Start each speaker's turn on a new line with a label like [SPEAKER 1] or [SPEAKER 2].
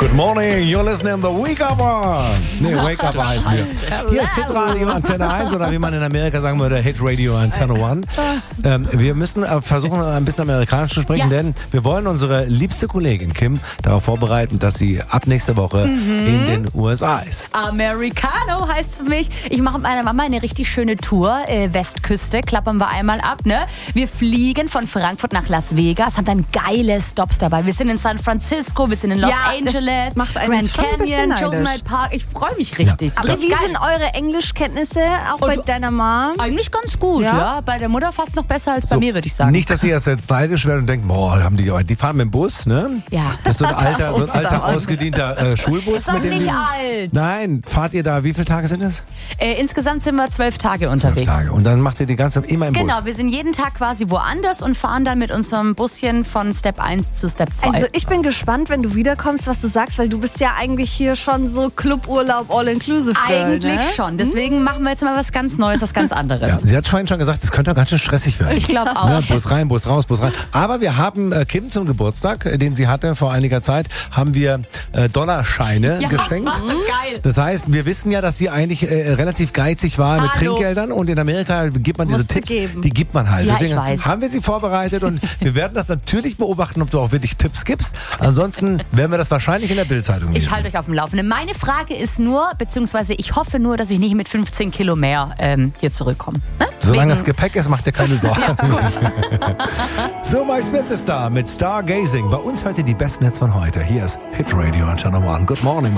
[SPEAKER 1] Good morning, you're listening to Wake Up On. Nee, Wake Up heißt mir. Hier ist Hitradio Antenne 1 oder wie man in Amerika sagen würde, Hitradio Antenne 1. Wir müssen versuchen, ein bisschen amerikanisch zu sprechen, denn wir wollen unsere liebste Kollegin Kim darauf vorbereiten, dass sie ab nächster Woche in den USA ist.
[SPEAKER 2] Americano heißt für mich, ich mache mit meiner Mama eine richtig schöne Tour, Westküste, klappern wir einmal ab, ne? Wir fliegen von Frankfurt nach Las Vegas, haben dann geile Stops dabei. Wir sind in San Francisco, wir sind in Los Angeles,
[SPEAKER 3] macht
[SPEAKER 2] Grand Canyon, Yosemite Park. Ich freue mich richtig.
[SPEAKER 3] Aber wie sind eure Englischkenntnisse auch bei deiner Mom?
[SPEAKER 2] Eigentlich ganz gut, ja. Bei der Mutter fast noch besser als bei mir, würde ich sagen.
[SPEAKER 1] Nicht, dass ihr jetzt neidisch werdet und denkt, boah, die fahren mit dem Bus, ne?
[SPEAKER 2] Ja.
[SPEAKER 1] Das ist so ein alter ausgedienter Schulbus.
[SPEAKER 2] Ist doch
[SPEAKER 1] mit dem
[SPEAKER 2] nicht alt.
[SPEAKER 1] Nein, fahrt ihr da, wie viele Tage sind es?
[SPEAKER 2] Insgesamt sind wir 12 Tage unterwegs.
[SPEAKER 1] 12 Tage. Und dann macht ihr die ganze immer im Bus?
[SPEAKER 2] Genau, wir sind jeden Tag quasi woanders und fahren dann mit unserem Buschen von Step 1 zu Step 2.
[SPEAKER 3] Also ich bin gespannt, wenn du wiederkommst, was du sagst, weil du bist ja eigentlich hier schon so Cluburlaub All-Inclusive Girl,
[SPEAKER 2] Eigentlich
[SPEAKER 3] ne?
[SPEAKER 2] schon. Deswegen machen wir jetzt mal was ganz Neues, was ganz anderes.
[SPEAKER 1] Ja, sie hat vorhin schon gesagt, es könnte auch ganz schön stressig werden.
[SPEAKER 2] Ich glaube auch.
[SPEAKER 1] Ne, Bus rein, Bus raus, Bus rein. Aber wir haben Kim zum Geburtstag, den sie hatte vor einiger Zeit, haben wir Dollarscheine geschenkt.
[SPEAKER 2] Das war geil.
[SPEAKER 1] Das heißt, wir wissen ja, dass sie eigentlich relativ geizig war mit Trinkgeldern und in Amerika gibt man diese
[SPEAKER 3] Musste
[SPEAKER 1] Tipps,
[SPEAKER 3] geben.
[SPEAKER 1] die gibt man halt.
[SPEAKER 2] Ja,
[SPEAKER 1] Deswegen
[SPEAKER 2] ich weiß.
[SPEAKER 1] haben wir sie vorbereitet und wir werden das natürlich beobachten, ob du auch wirklich Tipps gibst. Ansonsten werden wir das wahrscheinlich in der Bildzeitung lesen.
[SPEAKER 2] Ich halte euch auf dem Laufenden. Meine Frage ist nur, beziehungsweise ich hoffe nur, dass ich nicht mit 15 Kilo mehr hier zurückkomme. Ne?
[SPEAKER 1] Solange das Gepäck ist, macht dir keine Sorgen.
[SPEAKER 2] Ja, gut.
[SPEAKER 1] So, Mike Smith ist da mit Stargazing. Bei uns heute die besten Hits von heute. Hier ist Hit Radio Antenne 1. Good morning.